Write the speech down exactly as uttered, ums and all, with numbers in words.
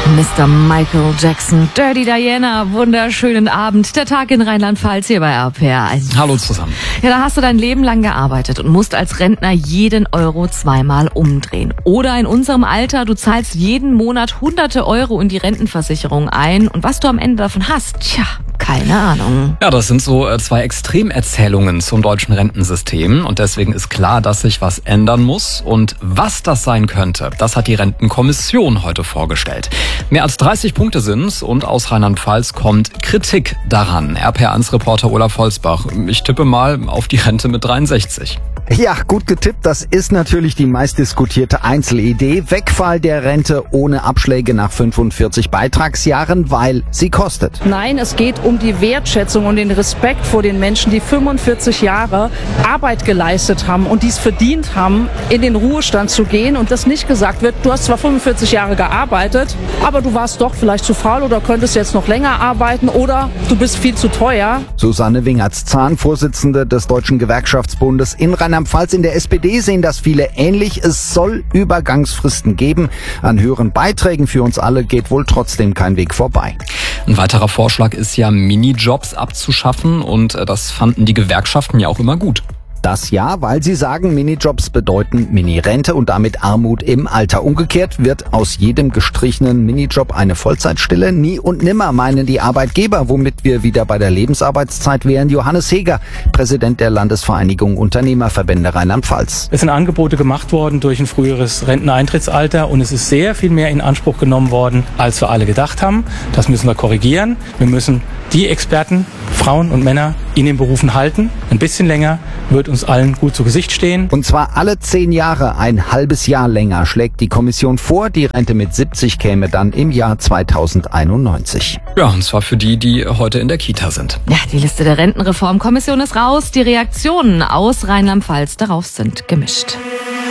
Mister Michael Jackson, Dirty Diana, wunderschönen Abend. Der Tag in Rheinland-Pfalz hier bei R P R eins. Hallo zusammen. Ja, da hast du dein Leben lang gearbeitet und musst als Rentner jeden Euro zweimal umdrehen. Oder in unserem Alter, du zahlst jeden Monat hunderte Euro in die Rentenversicherung ein. Und was du am Ende davon hast, tja, keine Ahnung. Ja, das sind so zwei Extremerzählungen zum deutschen Rentensystem. Und deswegen ist klar, dass sich was ändern muss. Und was das sein könnte, das hat die Rentenkommission heute vorgestellt. Mehr als dreißig Punkte sind's und aus Rheinland-Pfalz kommt Kritik daran. R P R eins Reporter Olaf Holzbach. Ich tippe mal auf die Rente mit dreiundsechzig. Ja, gut getippt. Das ist natürlich die meistdiskutierte Einzelidee. Wegfall der Rente ohne Abschläge nach fünfundvierzig Beitragsjahren, weil sie kostet. Nein, es geht um die Wertschätzung und den Respekt vor den Menschen, die fünfundvierzig Jahre Arbeit geleistet haben und dies verdient haben, in den Ruhestand zu gehen und dass nicht gesagt wird, du hast zwar fünfundvierzig Jahre gearbeitet, aber du warst doch vielleicht zu faul oder könntest jetzt noch länger arbeiten oder du bist viel zu teuer. Susanne Wingertz-Zahn, Vorsitzende des Deutschen Gewerkschaftsbundes in Rheinland-Pfalz, in der S P D sehen das viele ähnlich. Es soll Übergangsfristen geben. An höheren Beiträgen für uns alle geht wohl trotzdem kein Weg vorbei. Ein weiterer Vorschlag ist ja, Minijobs abzuschaffen und das fanden die Gewerkschaften ja auch immer gut. Das ja, weil sie sagen, Minijobs bedeuten Mini-Rente und damit Armut im Alter. Umgekehrt wird aus jedem gestrichenen Minijob eine Vollzeitstelle. Nie und nimmer, meinen die Arbeitgeber, womit wir wieder bei der Lebensarbeitszeit wären. Johannes Heger, Präsident der Landesvereinigung Unternehmerverbände Rheinland-Pfalz. Es sind Angebote gemacht worden durch ein früheres Renteneintrittsalter und es ist sehr viel mehr in Anspruch genommen worden, als wir alle gedacht haben. Das müssen wir korrigieren. Wir müssen die Experten, Frauen und Männer, in den Berufen halten. Ein bisschen länger wird uns allen gut zu Gesicht stehen. Und zwar alle zehn Jahre, ein halbes Jahr länger, schlägt die Kommission vor. Die Rente mit siebzig käme dann im Jahr zweitausendeinundneunzig. Ja, und zwar für die, die heute in der Kita sind. Ja, die Liste der Rentenreformkommission ist raus. Die Reaktionen aus Rheinland-Pfalz darauf sind gemischt.